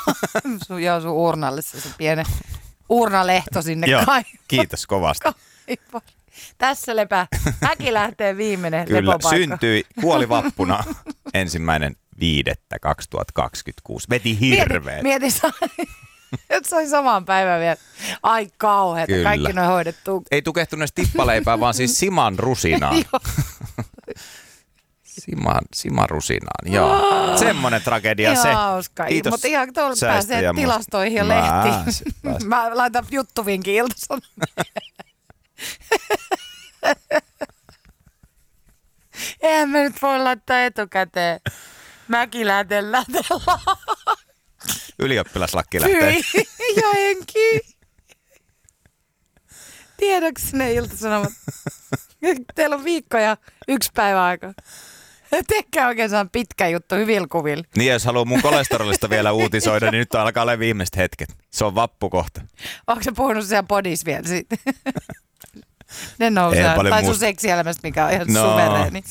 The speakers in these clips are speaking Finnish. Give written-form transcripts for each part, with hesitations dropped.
Joo, sun urnalle se pienen urnalehto sinne kai. Kiitos kovasti. Tässä lepää. Mäki lähtee viimeinen Kyllä, lepopaikka. kuoli vappuna 1.5.2026. Veti hirveet. Mieti että se oli samaan päivään vielä. Ai kauheeta, kaikki noin hoidettu. Ei tukehtunut edes tippaleipää, vaan siis siman rusinaan. Siman rusinaan, joo. Semmoinen tragedia se. Hauska. Mutta ihan tuolla pääsee tilastoihin ja lehtiin. Mä laitan juttuvinkin Ilta-Sanomia. Eihän me nyt voi laittaa etukäteen. Mäki lähtellä. Ylioppilaslakki lähtee. Ja henki. Tiedätkö ne Ilta-Sanomat? Teillä on viikko ja 1 päivä aikaa. Tehkää oikein saan pitkä juttu hyvillä kuvilla. Niin, jos haluaa mun kolesterolista vielä uutisoida, niin nyt alkaa olla viimeiset hetket. Se on vappukohta. Onko sä puhunut siellä podissa vielä siitä? Ne nousee. Tai sun seksielämästä, mikä on ihan suvereeni.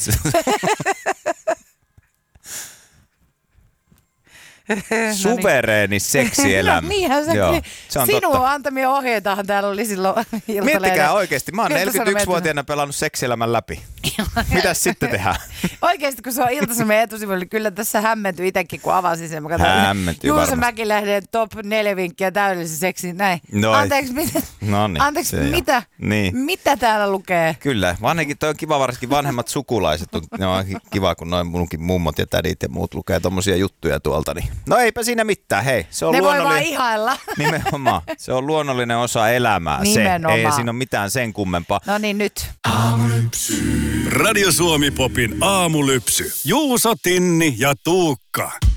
Suvereeni seksielämä. Niinhän se, se on sinun totta. Antamia ohjeitahan täällä oli silloin Iltalehden. Miettikää oikeasti, mä oon 41-vuotiaana pelannut seksielämän läpi. Mitäs sitten tehdään? Oikeasti, kun se on Ilta-Sanomien etusivuilla, niin kyllä tässä hämmentyi itsekin, kun avasin sen. Hämmentyi varmasti. Juuso Mäkilähden top 4 vinkkiä täydellisen seksiin, näin. No, anteeksi, mitä? Niin. Mitä täällä lukee? Kyllä, vanhenkin toi on kiva, varsinkin vanhemmat sukulaiset. Ne on kiva, kun noin munkin mummot ja tädit ja muut lukee tommosia juttuja tuolta. Niin. No eipä siinä mitään, hei. Se on ne voi vaan ihailla. Nimenomaan. Se on luonnollinen osa elämää. Nimenomaan. Se. Ei siinä ole mitään sen kummempaa. No niin, nyt. Aamulypsy. Radio Suomi Popin aamulypsy. Juuso, Tinni ja Tuukka.